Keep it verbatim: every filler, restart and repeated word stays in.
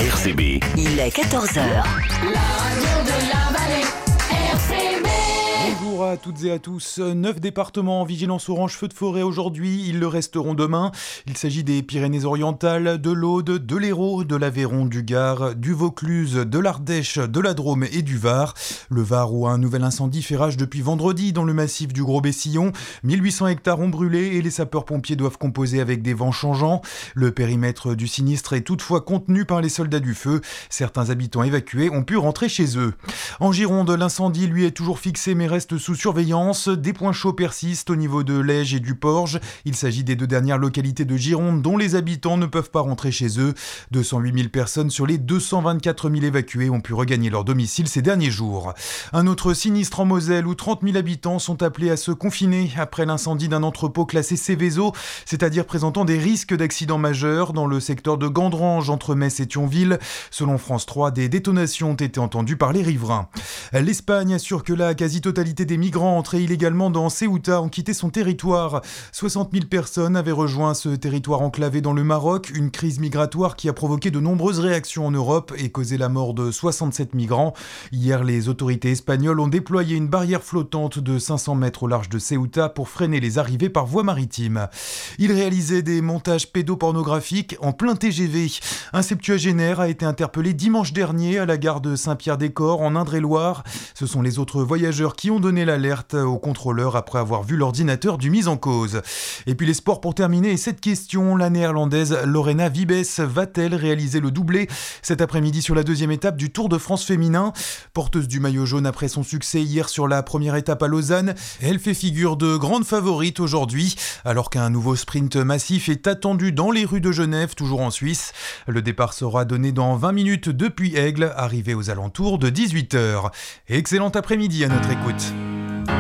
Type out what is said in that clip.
R C B. Il est quatorze heures. La radio de la vallée, R C B. Bonjour à toutes et à tous. Neuf départements en vigilance orange feu de forêt aujourd'hui. Ils le resteront demain. Il s'agit des Pyrénées-Orientales, de l'Aude, de l'Hérault, de l'Aveyron, du Gard, du Vaucluse, de l'Ardèche, de la Drôme et du Var. Le Var où un nouvel incendie fait rage depuis vendredi dans le massif du Gros-Bessillon. mille huit cents hectares ont brûlé et les sapeurs-pompiers doivent composer avec des vents changeants. Le périmètre du sinistre est toutefois contenu par les soldats du feu. Certains habitants évacués ont pu rentrer chez eux. En Gironde, l'incendie lui est toujours fixé mais reste sous surveillance. Des points chauds persistent au niveau de l'Ège et du Porge. Il s'agit des deux dernières localités de Gironde dont les habitants ne peuvent pas rentrer chez eux. deux cent huit mille personnes sur les deux cent vingt-quatre mille évacués ont pu regagner leur domicile ces derniers jours. Un autre sinistre en Moselle où trente mille habitants sont appelés à se confiner après l'incendie d'un entrepôt classé Céveso, c'est-à-dire présentant des risques d'accidents majeurs dans le secteur de Gandrange entre Metz et Thionville. Selon France trois, des détonations ont été entendues par les riverains. L'Espagne assure que la quasi-totalité des migrants entrés illégalement dans Ceuta ont quitté son territoire. soixante mille personnes avaient rejoint ce territoire enclavé dans le Maroc, une crise migratoire qui a provoqué de nombreuses réactions en Europe et causé la mort de soixante-sept migrants. Hier, les autorités espagnoles ont déployé une barrière flottante de cinq cents mètres au large de Ceuta pour freiner les arrivées par voie maritime. Il réalisait des montages pédopornographiques en plein T G V. Un septuagénaire a été interpellé dimanche dernier à la gare de Saint-Pierre-des-Corps en Indre-et-Loire. Ce sont les autres voyageurs qui ont donné l'alerte au contrôleur après avoir vu l'ordinateur du mis en cause. Et puis les sports pour terminer, et cette question, la néerlandaise Lorena Wiebes va-t-elle réaliser le doublé cet après-midi sur la deuxième étape du Tour de France féminin? Porteuse du maillot jaune après son succès hier sur la première étape à Lausanne, elle fait figure de grande favorite aujourd'hui, alors qu'un nouveau sprint massif est attendu dans les rues de Genève, toujours en Suisse. Le départ sera donné dans vingt minutes depuis Aigle, arrivé aux alentours de dix-huit heures. Excellent après-midi à notre écoute.